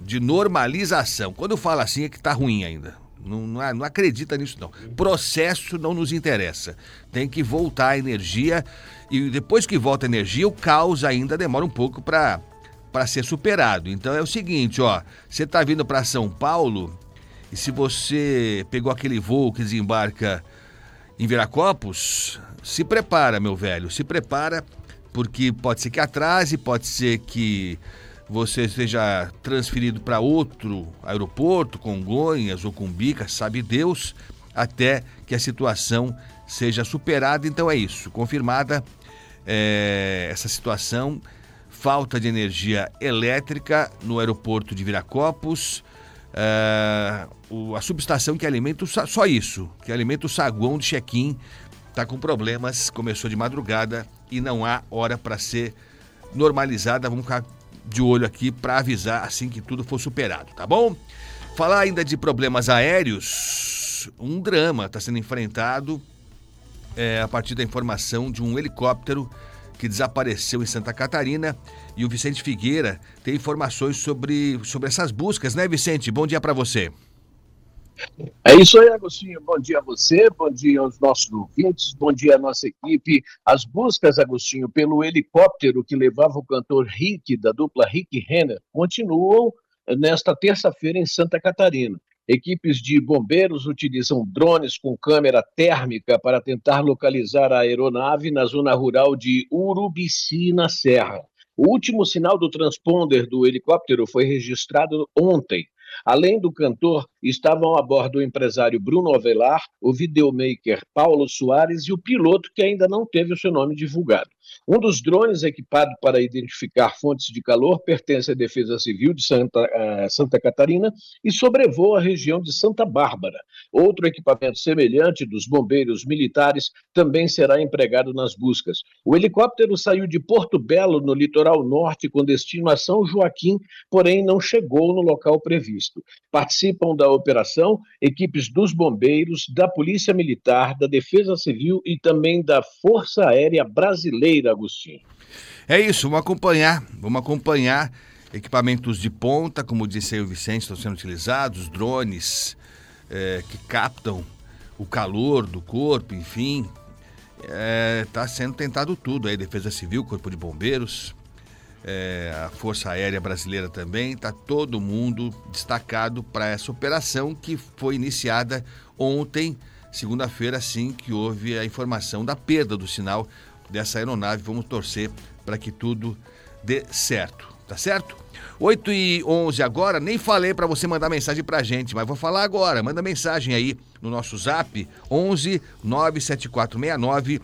de normalização. Quando eu falo assim é que tá ruim ainda. Não acredita nisso, não. Processo não nos interessa. Tem que voltar a energia e depois que volta a energia, o caos ainda demora um pouco para ser superado. Então é o seguinte, ó, você tá vindo para São Paulo e se você pegou aquele voo que desembarca em Viracopos, se prepara, meu velho, se prepara, porque pode ser que atrase, pode ser que você seja transferido para outro aeroporto, Congonhas ou Cumbica, sabe Deus, até que a situação seja superada. Então é isso, confirmada essa situação, falta de energia elétrica no aeroporto de Viracopos, a subestação que alimenta, só isso, que alimenta o saguão de check-in, está com problemas, começou de madrugada e não há hora para ser normalizada. Vamos ficar de olho aqui para avisar assim que tudo for superado, tá bom? Falar ainda de problemas aéreos, um drama está sendo enfrentado a partir da informação de um helicóptero que desapareceu em Santa Catarina e o Vicente Figueira tem informações sobre essas buscas, né, Vicente? Bom dia para você. É isso aí, Agostinho. Bom dia a você, bom dia aos nossos ouvintes, bom dia à nossa equipe. As buscas, Agostinho, pelo helicóptero que levava o cantor Rick, da dupla Rick Renner, continuam nesta terça-feira em Santa Catarina. Equipes de bombeiros utilizam drones com câmera térmica para tentar localizar a aeronave na zona rural de Urubici, na Serra. O último sinal do transponder do helicóptero foi registrado ontem. Além do cantor, estavam a bordo o empresário Bruno Avelar, o videomaker Paulo Soares e o piloto que ainda não teve o seu nome divulgado. Um dos drones equipado para identificar fontes de calor pertence à Defesa Civil de Santa Catarina e sobrevoa a região de Santa Bárbara. Outro equipamento semelhante dos bombeiros militares também será empregado nas buscas. O helicóptero saiu de Porto Belo, no litoral norte, com destino a São Joaquim, porém não chegou no local previsto. Participam da operação equipes dos bombeiros, da Polícia Militar, da Defesa Civil e também da Força Aérea Brasileira, Agostinho. É isso, vamos acompanhar equipamentos de ponta, como disse aí o Vicente, estão sendo utilizados, drones que captam o calor do corpo, enfim, está sendo tentado tudo aí, Defesa Civil, Corpo de Bombeiros, a Força Aérea Brasileira também, está todo mundo destacado para essa operação que foi iniciada ontem, segunda-feira, assim que houve a informação da perda do sinal dessa aeronave. Vamos torcer para que tudo dê certo, tá certo? 8h11 agora, nem falei para você mandar mensagem pra gente, mas vou falar agora. Manda mensagem aí no nosso zap 11 97469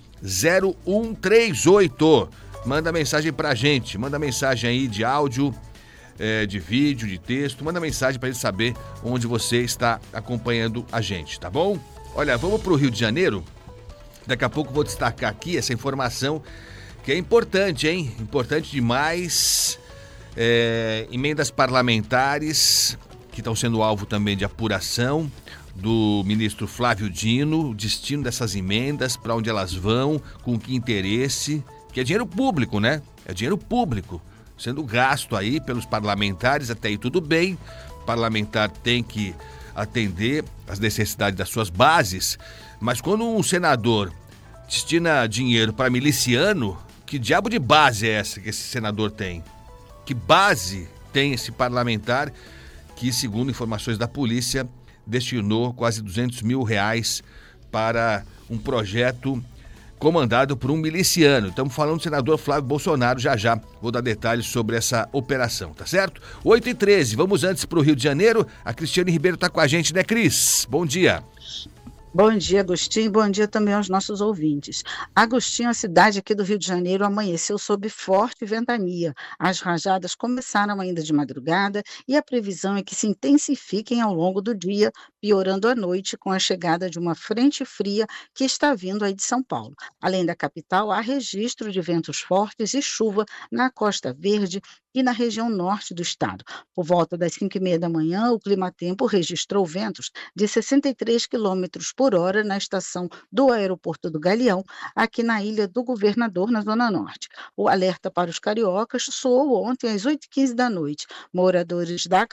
0138. Manda mensagem pra gente, manda mensagem aí de áudio, de vídeo, de texto, manda mensagem pra gente saber onde você está acompanhando a gente, tá bom? Olha, vamos pro Rio de Janeiro, daqui a pouco vou destacar aqui essa informação que é importante, hein? Importante demais, emendas parlamentares que estão sendo alvo também de apuração do ministro Flávio Dino, o destino dessas emendas, para onde elas vão, com que interesse, que é dinheiro público, né? É dinheiro público sendo gasto aí pelos parlamentares, até aí tudo bem, o parlamentar tem que atender às necessidades das suas bases, mas quando um senador destina dinheiro para miliciano, que diabo de base é essa que esse senador tem? Que base tem esse parlamentar que, segundo informações da polícia, destinou quase R$200 mil para um projeto comandado por um miliciano? Estamos falando do senador Flávio Bolsonaro, já vou dar detalhes sobre essa operação, tá certo? 8h13, vamos antes para o Rio de Janeiro, a Cristiane Ribeiro está com a gente, né, Cris? Bom dia. Bom dia, Agostinho. Bom dia também aos nossos ouvintes. Agostinho, a cidade aqui do Rio de Janeiro amanheceu sob forte ventania. As rajadas começaram ainda de madrugada e a previsão é que se intensifiquem ao longo do dia, piorando à noite com a chegada de uma frente fria que está vindo aí de São Paulo. Além da capital, há registro de ventos fortes e chuva na Costa Verde e na região norte do estado. Por volta das 5h30 da manhã, o Climatempo registrou ventos de 63 km por hora na estação do Aeroporto do Galeão, aqui na Ilha do Governador, na Zona Norte. O alerta para os cariocas soou ontem às 8h15 da noite. Moradores da